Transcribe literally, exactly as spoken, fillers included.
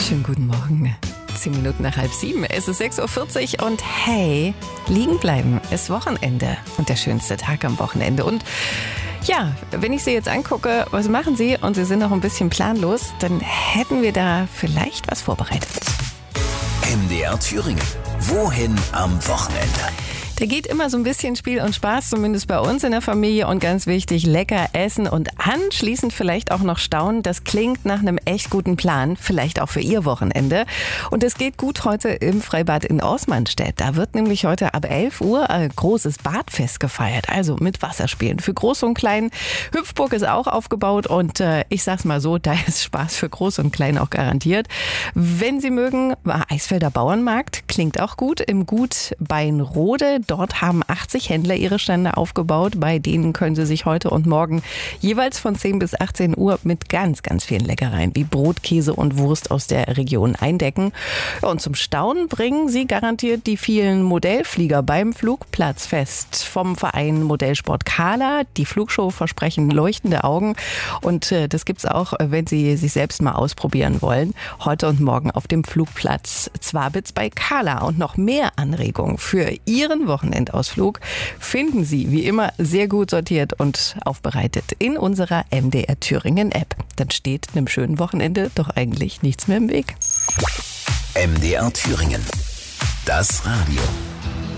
Schönen guten Morgen. Zehn Minuten nach halb sieben. Es ist sechs Uhr vierzig und hey, liegen bleiben ist Wochenende und der schönste Tag am Wochenende. Und ja, wenn ich Sie jetzt angucke, was machen Sie und Sie sind noch ein bisschen planlos, dann hätten wir da vielleicht was vorbereitet. M D R Thüringen. Wohin am Wochenende? Da geht immer so ein bisschen Spiel und Spaß, zumindest bei uns in der Familie. Und ganz wichtig, lecker essen und anschließend vielleicht auch noch staunen. Das klingt nach einem echt guten Plan, vielleicht auch für Ihr Wochenende. Und es geht gut heute im Freibad in Osmanstedt. Da wird nämlich heute ab elf Uhr ein großes Badfest gefeiert, also mit Wasserspielen für Groß und Klein. Hüpfburg ist auch aufgebaut und äh, ich sag's mal so, da ist Spaß für Groß und Klein auch garantiert. Wenn Sie mögen, Eisfelder Bauernmarkt, klingt auch gut, im Gut Beinrode. Dort haben achtzig Händler ihre Stände aufgebaut. Bei denen können Sie sich heute und morgen jeweils von zehn bis achtzehn Uhr mit ganz, ganz vielen Leckereien wie Brot, Käse und Wurst aus der Region eindecken. Und zum Staunen bringen Sie garantiert die vielen Modellflieger beim Flugplatzfest vom Verein Modellsport Kahla. Die Flugshow versprechen leuchtende Augen. Und äh, das gibt's auch, wenn Sie sich selbst mal ausprobieren wollen. Heute und morgen auf dem Flugplatz Zwabitz bei Kahla. Und noch mehr Anregungen für Ihren Wochenende. Wochenendausflug finden Sie wie immer sehr gut sortiert und aufbereitet in unserer M D R Thüringen App. Dann steht einem schönen Wochenende doch eigentlich nichts mehr im Weg. M D R Thüringen. Das Radio.